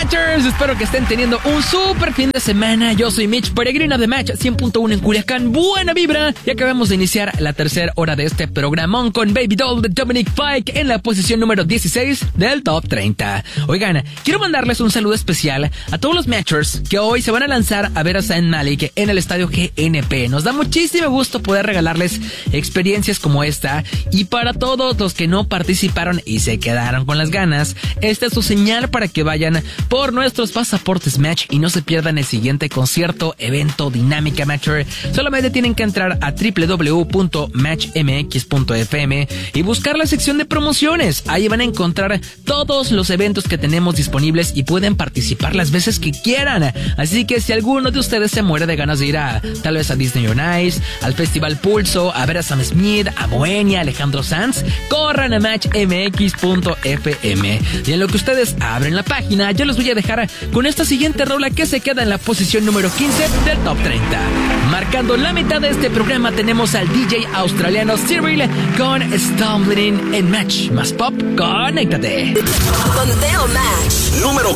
Matchers? Espero que estén teniendo un súper fin de semana. Yo soy Mitch Peregrino de Match 100.1 en Culiacán. Buena vibra. Y acabamos de iniciar la tercera hora de este programón con Baby Doll de Dominic Fike en la posición número 16 del Top 30. Oigan, quiero mandarles un saludo especial a todos los Matchers que hoy se van a lanzar a ver a Zayn Malik en el estadio GNP. Nos da muchísimo gusto poder regalarles experiencias como esta. Y para todos los que no participaron y se quedaron con las ganas, esta es su señal para que vayan por nuestros pasaportes Match y no se pierdan el siguiente concierto, evento, dinámica Matcher. Solamente tienen que entrar a www.matchmx.fm y buscar la sección de promociones. Ahí van a encontrar todos los eventos que tenemos disponibles y pueden participar las veces que quieran. Así que si alguno de ustedes se muere de ganas de ir tal vez a Disney on Ice, al Festival Pulso, a ver a Sam Smith, a Moenia, Alejandro Sanz, corran a matchmx.fm. Y en lo que ustedes abren la página, yo les voy a dejar con esta siguiente rola que se queda en la posición número 15 del Top 30. Marcando la mitad de este programa tenemos al DJ australiano Cyril con Stumbling en Match. Más pop, conéctate. Conteo Match número